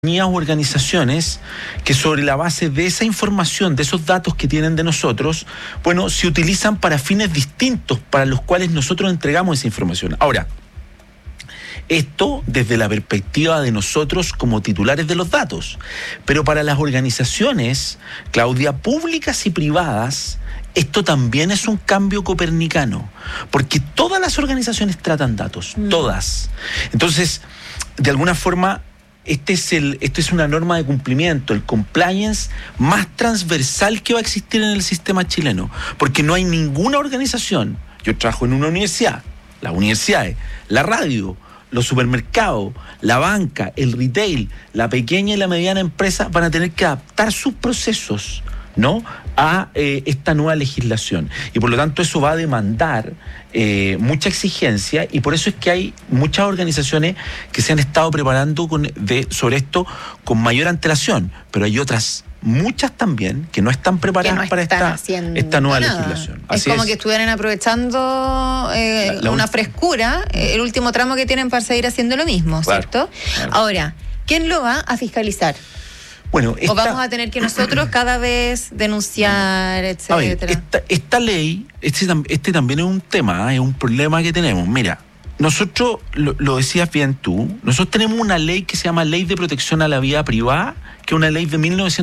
u organizaciones que sobre la base de esa información, de esos datos que tienen de nosotros, bueno, se utilizan para fines distintos para los cuales nosotros entregamos esa información. Ahora, esto desde la perspectiva de nosotros como titulares de los datos, pero para las organizaciones, Claudia, públicas y privadas, esto también es un cambio copernicano, porque todas las organizaciones tratan datos, todas. Entonces, de alguna forma, esto es una norma de cumplimiento, el compliance más transversal que va a existir en el sistema chileno, porque no hay ninguna organización. Yo trabajo en una universidad, las universidades, la radio, los supermercados, la banca, el retail, la pequeña y la mediana empresa van a tener que adaptar sus procesos, ¿no?, a esta nueva legislación. Y por lo tanto eso va a demandar mucha exigencia, y por eso es que hay muchas organizaciones que se han estado preparando sobre esto con mayor antelación, pero hay otras muchas también que no están preparadas para esta nueva legislación. Así es como que estuvieran aprovechando una frescura, el último tramo que tienen para seguir haciendo lo mismo, ¿cierto? Claro. Ahora, ¿quién lo va a fiscalizar? Bueno, ¿O vamos a tener que nosotros cada vez denunciar, etcétera? Esta ley, este también es un tema, es un problema que tenemos. Mira, nosotros, lo decías bien tú, nosotros tenemos una ley que se llama Ley de Protección a la Vida Privada, que es una ley de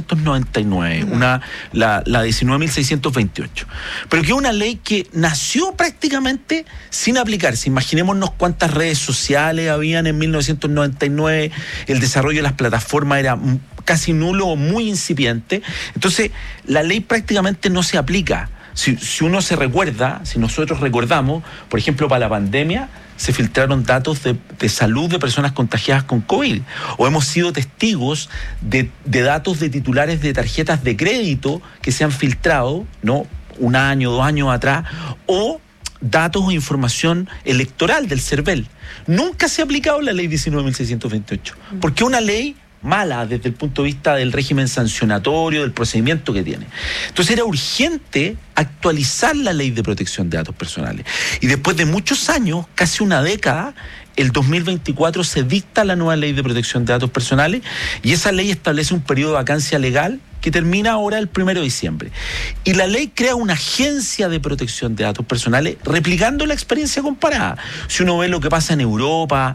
1999, la 19.628. Pero que es una ley que nació prácticamente sin aplicarse. Imaginémonos cuántas redes sociales habían en 1999, el desarrollo de las plataformas era casi nulo o muy incipiente. Entonces, la ley prácticamente no se aplica. Si uno se recuerda, si nosotros recordamos, por ejemplo, para la pandemia, se filtraron datos de salud de personas contagiadas con COVID. O hemos sido testigos de datos de titulares de tarjetas de crédito que se han filtrado, ¿no?, 1 año, 2 años atrás, o datos o información electoral del CERVEL. Nunca se ha aplicado la ley 19.628, porque es una ley mala desde el punto de vista del régimen sancionatorio, del procedimiento que tiene. Entonces era urgente actualizar la ley de protección de datos personales. Y después de muchos años, casi una década, el 2024 se dicta la nueva ley de protección de datos personales, y esa ley establece un periodo de vacancia legal que termina ahora el 1 de diciembre. Y la ley crea una agencia de protección de datos personales replicando la experiencia comparada. Si uno ve lo que pasa en Europa,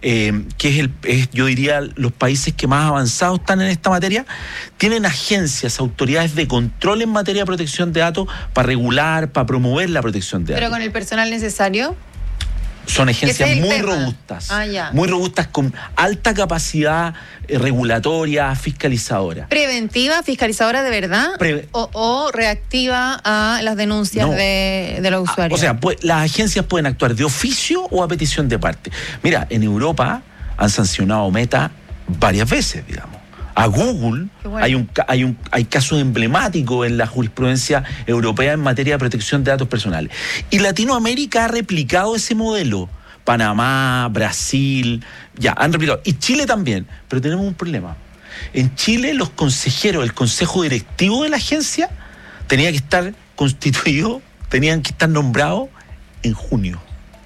que yo diría, los países que más avanzados están en esta materia, tienen agencias, autoridades de control en materia de protección de datos para regular, para promover la protección de datos. ¿Pero con el personal necesario? Son agencias muy robustas, muy robustas, con alta capacidad regulatoria, fiscalizadora. ¿Preventiva, fiscalizadora de verdad? ¿O reactiva a las denuncias de los usuarios? O sea, las agencias pueden actuar de oficio o a petición de parte. Mira, en Europa han sancionado Meta varias veces, digamos. A Google, bueno, hay casos emblemáticos en la jurisprudencia europea en materia de protección de datos personales. Y Latinoamérica ha replicado ese modelo. Panamá, Brasil, han replicado. Y Chile también. Pero tenemos un problema. En Chile los consejeros, el consejo directivo de la agencia tenía que estar constituido, tenían que estar nombrados en junio.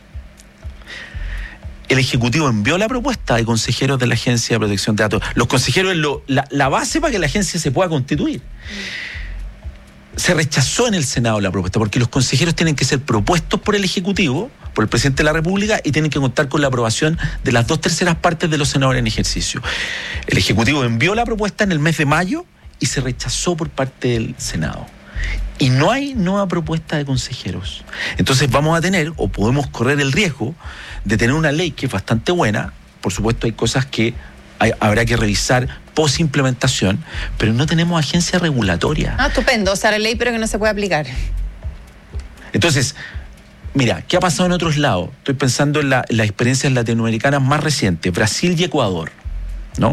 El Ejecutivo envió la propuesta de consejeros de la Agencia de Protección de Datos. Los consejeros es la base para que la agencia se pueda constituir. Se rechazó en el Senado la propuesta, porque los consejeros tienen que ser propuestos por el Ejecutivo, por el Presidente de la República, y tienen que contar con la aprobación de las 2/3 partes de los senadores en ejercicio. El Ejecutivo envió la propuesta en el mes de mayo y se rechazó por parte del Senado. Y no hay nueva propuesta de consejeros. Entonces vamos a tener, o podemos correr el riesgo, de tener una ley que es bastante buena. Por supuesto hay cosas que habrá que revisar post-implementación, pero no tenemos agencia regulatoria. Estupendo, o sea, la ley pero que no se puede aplicar. Entonces, mira, ¿qué ha pasado en otros lados? Estoy pensando en las experiencias latinoamericanas más recientes, Brasil y Ecuador, ¿no?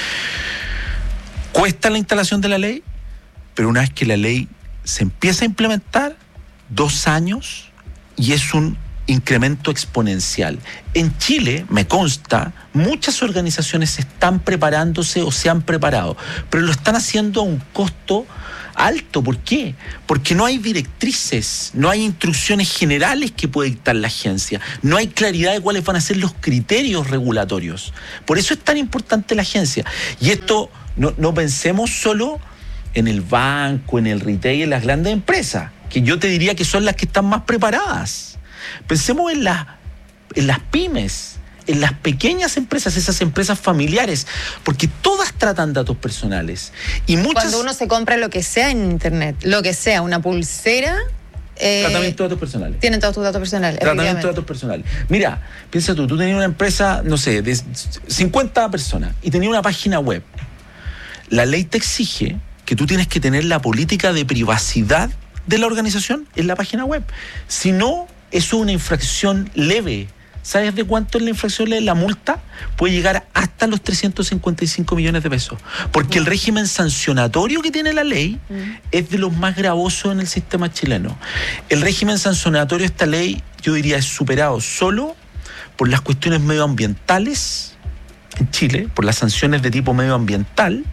Cuesta la instalación de la ley, pero una vez que la ley se empieza a implementar, 2 años, y es un incremento exponencial. En Chile, me consta, muchas organizaciones están preparándose o se han preparado, pero lo están haciendo a un costo alto. ¿Por qué? Porque no hay directrices, no hay instrucciones generales que puede dictar la agencia, no hay claridad de cuáles van a ser los criterios regulatorios. Por eso es tan importante la agencia. Y esto, no pensemos solo en el banco, en el retail, en las grandes empresas, que yo te diría que son las que están más preparadas. Pensemos en las pymes, en las pequeñas empresas, esas empresas familiares, porque todas tratan datos personales. Y muchas... Cuando uno se compra lo que sea en internet, lo que sea, una pulsera... tratamiento de datos personales. Tienen todos tus datos personales. Tratamiento de datos personales. Mira, piensa tú tenías una empresa, no sé, de 50 personas y tenías una página web. La ley te exige que tú tienes que tener la política de privacidad de la organización en la página web. Si no, eso es una infracción leve. ¿Sabes de cuánto es la infracción leve? La multa puede llegar hasta los 355 millones de pesos. Porque el régimen sancionatorio que tiene la ley es de los más gravosos en el sistema chileno. El régimen sancionatorio de esta ley, yo diría, es superado solo por las cuestiones medioambientales en Chile, por las sanciones de tipo medioambiental,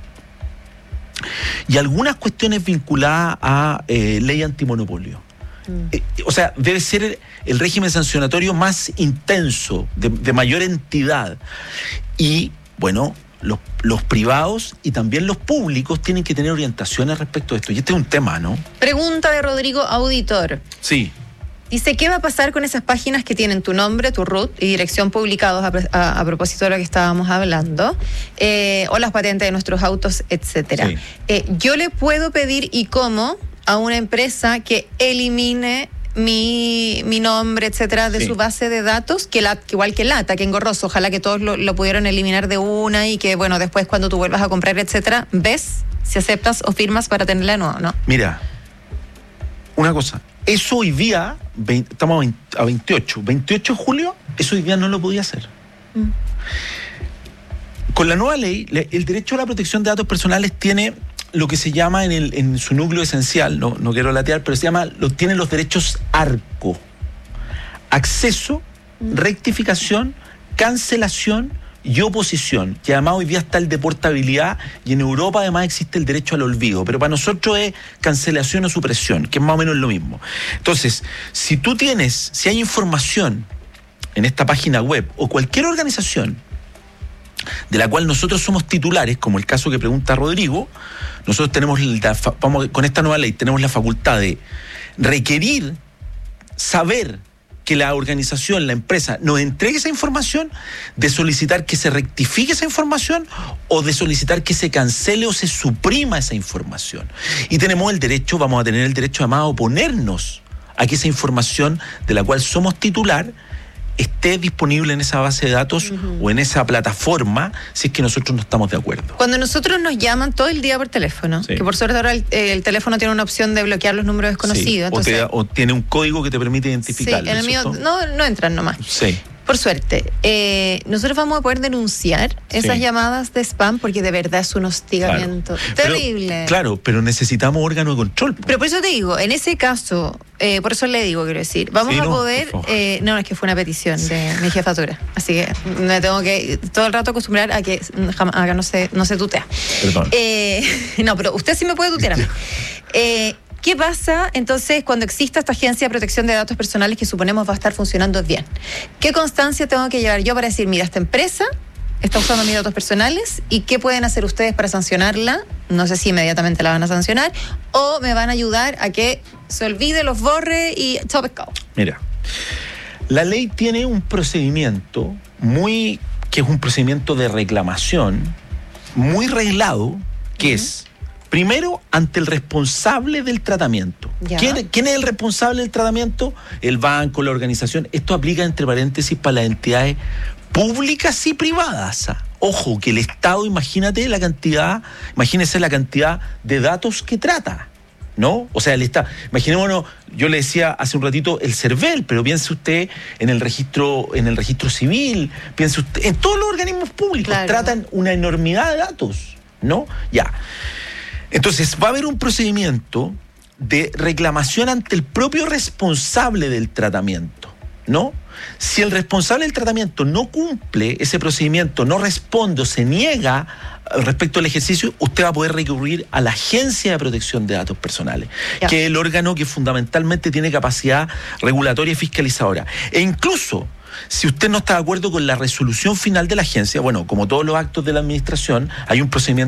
y algunas cuestiones vinculadas a ley antimonopolio. O sea, debe ser el régimen sancionatorio más intenso, de mayor entidad. Y, bueno, los privados y también los públicos tienen que tener orientaciones respecto a esto. Y este es un tema, ¿no? Pregunta de Rodrigo Auditor. Sí. Dice, ¿qué va a pasar con esas páginas que tienen tu nombre, tu RUT y dirección publicados a propósito de lo que estábamos hablando? O las patentes de nuestros autos, etcétera. Sí. Yo le puedo pedir, ¿y cómo?, a una empresa que elimine mi nombre, etcétera, de su base de datos, que igual que Lata, que engorroso. Ojalá que todos lo pudieran eliminar de una y que, bueno, después cuando tú vuelvas a comprar, etcétera, ves si aceptas o firmas para tenerla de nuevo, ¿no? Mira, una cosa. Eso hoy día, estamos a 28 de julio, eso hoy día no lo podía hacer. Con la nueva ley, el derecho a la protección de datos personales tiene lo que se llama en su núcleo esencial, no quiero latear, pero tiene los derechos ARCO: acceso, rectificación, cancelación y oposición, que además hoy día está el de portabilidad, y en Europa además existe el derecho al olvido, pero para nosotros es cancelación o supresión, que es más o menos lo mismo. Entonces, si hay información en esta página web o cualquier organización de la cual nosotros somos titulares, como el caso que pregunta Rodrigo, nosotros tenemos con esta nueva ley tenemos la facultad de requerir saber que la organización, la empresa, nos entregue esa información, de solicitar que se rectifique esa información o de solicitar que se cancele o se suprima esa información. Y vamos a tener el derecho además a oponernos a que esa información de la cual somos titular esté disponible en esa base de datos o en esa plataforma, si es que nosotros no estamos de acuerdo. Cuando nosotros nos llaman todo el día por teléfono, que por suerte ahora el teléfono tiene una opción de bloquear los números desconocidos. Entonces, o tiene un código que te permite identificarlo. Sí, en el mío no entran nomás. Sí. Por suerte, nosotros vamos a poder denunciar esas llamadas de spam, porque de verdad es un hostigamiento terrible. Pero necesitamos órgano de control. Pero por eso te digo, en ese caso, por eso le digo, quiero decir, vamos a poder... es que fue una petición de mi jefatura, así que me tengo que todo el rato acostumbrar a que no se tutea. Perdón. No, pero usted sí me puede tutear a mí. ¿Qué pasa entonces cuando exista esta agencia de protección de datos personales que suponemos va a estar funcionando bien? ¿Qué constancia tengo que llevar yo para decir, mira, esta empresa está usando mis datos personales y qué pueden hacer ustedes para sancionarla? No sé si inmediatamente la van a sancionar o me van a ayudar a que se olvide, los borre y chao pescado. Mira, la ley tiene un procedimiento que es un procedimiento de reclamación muy reglado, que es... Primero, ante el responsable del tratamiento. ¿Quién es el responsable del tratamiento? El banco, la organización. Esto aplica, entre paréntesis, para las entidades públicas y privadas. Ojo, que el Estado, imagínese la cantidad de datos que trata, ¿no? O sea, el Estado, imaginémonos, yo le decía hace un ratito el CERVEL, pero piense usted en el registro civil, piense usted en todos los organismos públicos, tratan una enormidad de datos, ¿no? Ya. Entonces, va a haber un procedimiento de reclamación ante el propio responsable del tratamiento, ¿no? Si el responsable del tratamiento no cumple ese procedimiento, no responde o se niega respecto al ejercicio, usted va a poder recurrir a la Agencia de Protección de Datos Personales, que es el órgano que fundamentalmente tiene capacidad regulatoria y fiscalizadora. E incluso, si usted no está de acuerdo con la resolución final de la agencia, bueno, como todos los actos de la administración, hay un procedimiento